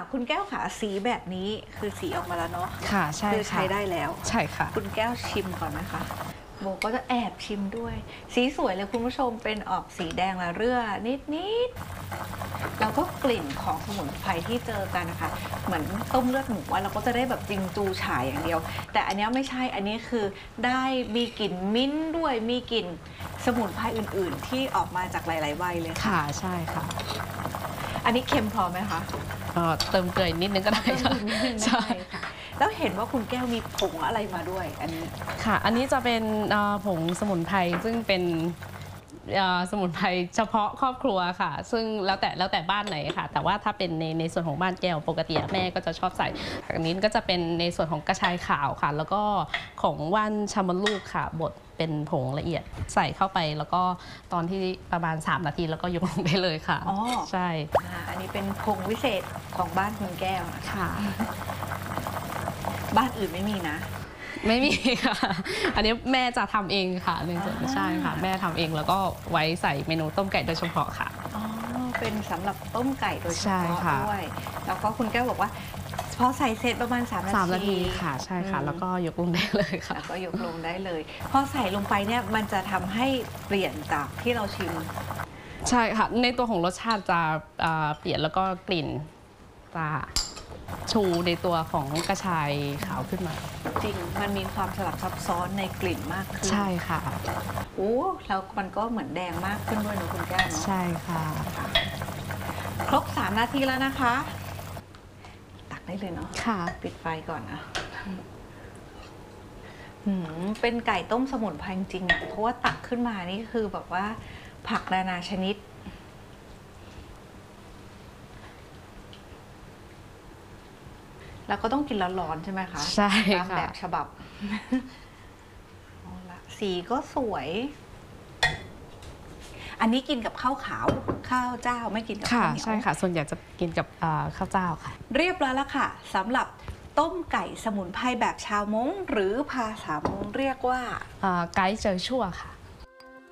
คุณแก้วค่ะสีแบบนี้คือสีออกมาแล้วเนาะค่ะใช่คือใช้ได้แล้วใช่ค่ะคุณแก้วชิมก่อนนะคะโบก็จะแอบชิมด้วย สีสวยเลยคุณผู้ชมเป็นออกสีแดงละเรื่อนิดแล้วก็กลิ่นของสมุนไพรที่เจอกันนะคะเหมือนต้มเลือดหมูเราก็จะได้แบบจิงจูฉ่ายอย่างเดียว แต่อันนี้ไม่ใช่อันนี้คือได้มีกลิ่นมิ้นท์ด้วยมีกลิ่นสมุนไพรอื่นๆ ที่ออกมาจากหลายๆใบเลยค่ะค่ะใช่ค่ะอันนี้เค็มพอไหมคะเติมเกลือนิดนึงก็ได้ค่ะใช่ค่ะแล้วเห็นว่าคุณแก้วมีผงอะไรมาด้วยอันนี้ค่ะอันนี้จะเป็นผงสมุนไพรซึ่งเป็นสมุนไพรเฉพาะครอบครัวค่ะซึ่งแล้วแต่บ้านไหนค่ะแต่ว่าถ้าเป็นในส่วนของบ้านแก้วปกติแม่ก็จะชอบใส่อันนี้ก็จะเป็นในส่วนของกระชายขาวค่ะแล้วก็ของว่านชามลูกค่ะบดเป็นผงละเอียดใส่เข้าไปแล้วก็ตอนที่ประมาณ3 นาทีแล้วก็ยกลงได้เลยค่ะอ๋อใช่อันนี้เป็นผงวิเศษของบ้านคุณแก้วค่ะบ้านอื่นไม่มีนะไม่มีค่ะ อันนี้แม่จะทำเองค่ะในส่วนใช่ค่ะแม่ทำเองแล้วก็ไว้ใส่เมนูต้มไก่โดยเฉพาะค่ะอ๋อเป็นสำหรับต้มไก่โดยเฉพาะด้วยแล้วก็คุณแก้วบอกว่าพอใส่เสร็จประมาณ3 นาทีค่ะใช่ค่ะแล้วก็ยกลงได้เลยค่ะแล้วก็ยกลงได้เลยพอใส่ลงไปเนี่ยมันจะทำให้เปลี่ยนจากที่เราชิมใช่ค่ะในตัวของรสชาติจะเปลี่ยนแล้วก็กลิ่นจะชูในตัวของกระชายขาวขึ้นมาจริงมันมีความสลับซับซ้อนในกลิ่นมากขึ้นใช่ค่ะโอ้แล้วมันก็เหมือนแดงมากขึ้นด้วยนะคุณแก้วเนาะใช่ค่ะครบ3 นาทีแล้วนะคะตักได้เลยเนาะค่ะปิดไฟก่อนนะเป็นไก่ต้มสมุนไพรจริงๆเพราะว่าตักขึ้นมานี่คือแบบว่าผักนานาชนิดแล้วก็ต้องกินร้อนๆใช่ไหมคะใช่ค่ะตามแบบฉบับสีก็สวย อันนี้กินกับข้าวขาวข้าวเจ้าไม่กินกับข้าวเหนียวใช่ค่ะส่วนใหญ่จะกินกับข้าวเจ้าค่ะเรียบร้อยแล้วค่ะสำหรับต้มไก่สมุนไพรแบบชาวม้งหรือภาษามงเรียกว่าไก่เจอชั่วค่ะ